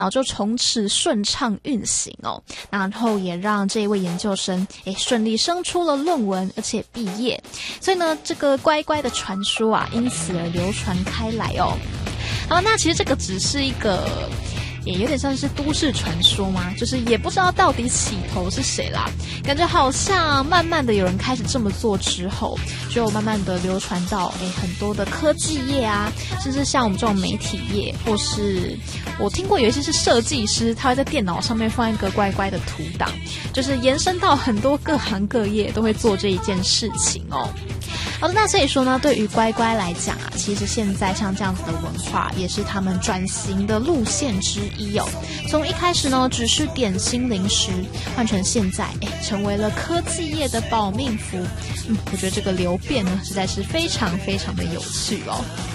然后就从此顺畅运行哦，然后也让这一位研究生顺利生出了论文，而且毕业。所以呢，这个乖乖的传说啊，因此而流传开来哦。好，那其实这个只是一个也有点像是都市传说嘛，就是也不知道到底起头是谁啦，感觉好像慢慢的有人开始这么做之后，就慢慢的流传到很多的科技业啊，甚至像我们这种媒体业，或是我听过有一些是设计师，他会在电脑上面放一个乖乖的图档，就是延伸到很多各行各业都会做这一件事情哦。好的，那所以说呢，对于乖乖来讲啊，其实现在像这样子的文化也是他们转型的路线之一哦。从一开始呢只是点心零食，换成现在成为了科技业的保命符。我觉得这个流变呢实在是非常非常的有趣哦。